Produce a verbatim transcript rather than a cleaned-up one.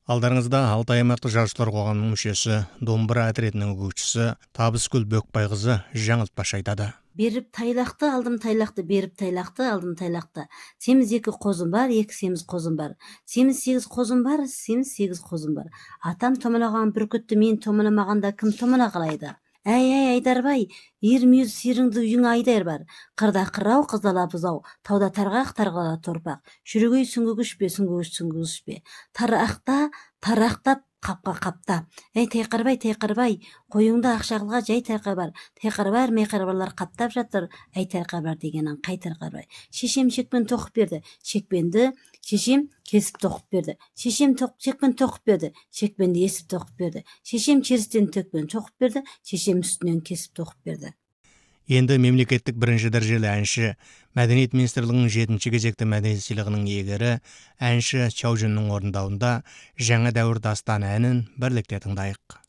Алдарыңызда Алтай аймақтық жазушылар қоғамының мүшесі, домбыра әтіретінің үгітшісі Табыскүл Бөкбайқызы жаңылтпаш айтады. Беріп тайлақты, алдым тайлақты, беріп тайлақты, алдым тайлақты. Семіз екі қозым бар, екі семіз қозым бар. Семіз сегіз қозым бар, семіз сегіз қозым бар. Атам томылаған бүркітті мен томыламағанда кім томыла қалайды? Әй, әй, Айдарбай, ер-мүйіз сиріңді үйің айдар бар. Қырда қырау, қыздала бұзау, тауда тарғақ, тарғала торпақ. Жүрегей сүңгігіш пе, сүңгігіш, сүңгігіш пе. Тарақта, тарақтап, қапқа қапта. Әй, тайқарбай, тайқарбай, қойыңда ақшағылға жай тайқарбар. Тайқарбар, мейқарбарлар қаптап жатыр. Әй, тайқарбар дегенін қай тайқарбай. Шешем шекпен тоқып берді. Шекпенді шешем кесіп тоқып берді. Шешем шекпен тоқып берді. Шекпенді есіп тоқып берді. Шешем черістен төкпен тоқып берді. Шешем үстінен кесіп тоқып берді. Енді мемлекеттік бірінші дәрежелі әнші, Мәдениет министрлігінің жетінші кезекті мәдениет сыйлығының иегері әнші Чаужиннің орындауында жаңа дәуір дастан әнін бірлікте тыңдайық.